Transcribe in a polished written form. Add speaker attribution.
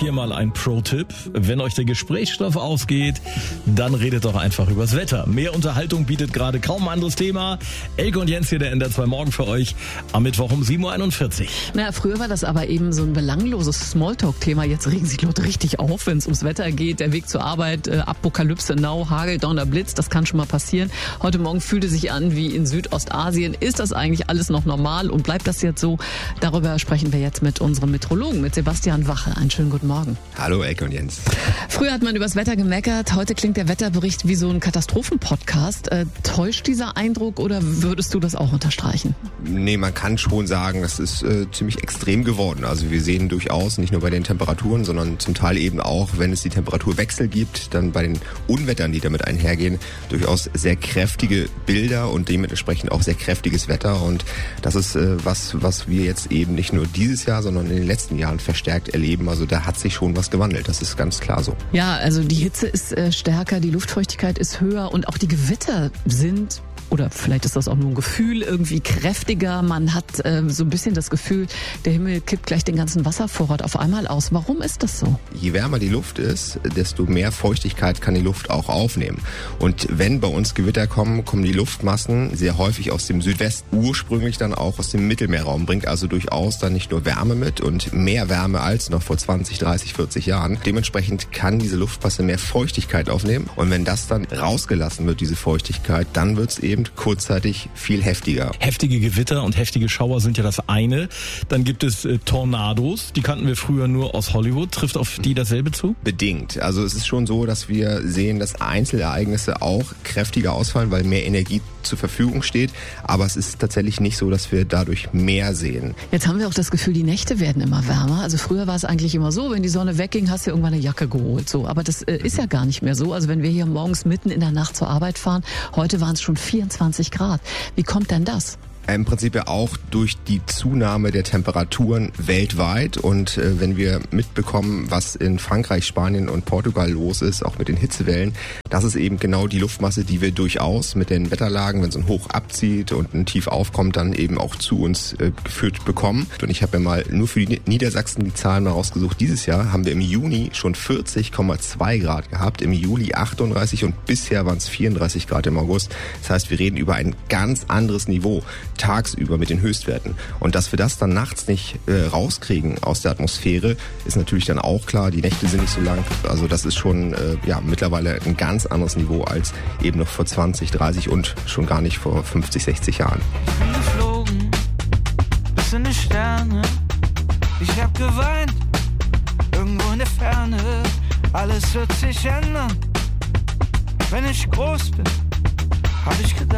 Speaker 1: hier mal ein Pro-Tipp. Wenn euch der Gesprächsstoff ausgeht, dann redet doch einfach übers Wetter. Mehr Unterhaltung bietet gerade kaum ein anderes Thema. Elke und Jens hier, der NDR 2 Morgen für euch am Mittwoch um 7.41 Uhr.
Speaker 2: Naja, früher war das aber eben so ein belangloses Smalltalk-Thema. Jetzt regen sich Leute richtig auf, wenn es ums Wetter geht. Der Weg zur Arbeit, Apokalypse, Now, Hagel, Donner, Blitz, das kann schon mal passieren. Heute Morgen fühlte sich an wie in Südostasien. Ist das eigentlich alles noch normal und bleibt das jetzt so? Darüber sprechen wir jetzt mit unserem Meteorologen, mit Sebastian Wache. Einen schönen guten Morgen.
Speaker 3: Hallo Elke und Jens.
Speaker 2: Früher hat man übers Wetter gemeckert. Heute klingt der Wetterbericht wie so ein Katastrophenpodcast. Täuscht dieser Eindruck oder würdest du das auch unterstreichen?
Speaker 3: Nee, man kann schon sagen, das ist ziemlich extrem geworden. Also wir sehen durchaus nicht nur bei den Temperaturen, sondern zum Teil eben auch, wenn es die Temperaturwechsel gibt, dann bei den Unwettern, die damit einhergehen, durchaus sehr kräftige Bilder und dementsprechend auch sehr kräftiges Wetter. Und das ist was wir jetzt eben nicht nur dieses Jahr, sondern in den letzten Jahren verstärkt erleben. Also da hat sich schon was gewandelt, das ist ganz klar so.
Speaker 2: Ja, also die Hitze ist stärker, die Luftfeuchtigkeit ist höher und auch die Gewitter sind, oder vielleicht ist das auch nur ein Gefühl, irgendwie kräftiger. Man hat so ein bisschen das Gefühl, der Himmel kippt gleich den ganzen Wasservorrat auf einmal aus. Warum ist das so?
Speaker 3: Je wärmer die Luft ist, desto mehr Feuchtigkeit kann die Luft auch aufnehmen. Und wenn bei uns Gewitter kommen die Luftmassen sehr häufig aus dem Südwesten, ursprünglich dann auch aus dem Mittelmeerraum, bringt also durchaus dann nicht nur Wärme mit und mehr Wärme als noch vor 20, 30, 40 Jahren. Dementsprechend kann diese Luftmasse mehr Feuchtigkeit aufnehmen. Und wenn das dann rausgelassen wird, diese Feuchtigkeit, dann wird es eben kurzzeitig viel heftiger.
Speaker 1: Heftige Gewitter und heftige Schauer sind ja das eine. Dann gibt es Tornados, die kannten wir früher nur aus Hollywood. Trifft auf die dasselbe zu?
Speaker 3: Bedingt. Also es ist schon so, dass wir sehen, dass Einzelereignisse auch kräftiger ausfallen, weil mehr Energie zur Verfügung steht. Aber es ist tatsächlich nicht so, dass wir dadurch mehr sehen.
Speaker 2: Jetzt haben wir auch das Gefühl, die Nächte werden immer wärmer. Also früher war es eigentlich immer so, wenn die Sonne wegging, hast du irgendwann eine Jacke geholt. So, aber das ist ja gar nicht mehr so. Also wenn wir hier morgens mitten in der Nacht zur Arbeit fahren, heute waren es schon 24 Grad. Wie kommt denn das?
Speaker 3: Im Prinzip ja auch durch die Zunahme der Temperaturen weltweit und wenn wir mitbekommen, was in Frankreich, Spanien und Portugal los ist, auch mit den Hitzewellen, das ist eben genau die Luftmasse, die wir durchaus mit den Wetterlagen, wenn so ein Hoch abzieht und ein Tief aufkommt, dann eben auch zu uns geführt bekommen. Und ich habe ja mal nur für die Niedersachsen die Zahlen mal rausgesucht. Dieses Jahr haben wir im Juni schon 40,2 Grad gehabt, im Juli 38 und bisher waren es 34 Grad im August. Das heißt, wir reden über ein ganz anderes Niveau tagsüber mit den Höchstwerten. Und dass wir das dann nachts nicht rauskriegen aus der Atmosphäre, ist natürlich dann auch klar. Die Nächte sind nicht so lang. Also das ist schon mittlerweile ein ganz anderes Niveau als eben noch vor 20, 30 und schon gar nicht vor 50, 60 Jahren.
Speaker 4: Ich bin geflogen, bis in die Sterne. Ich hab geweint, irgendwo in der Ferne. Alles wird sich ändern. Wenn ich groß bin, hab ich gedacht.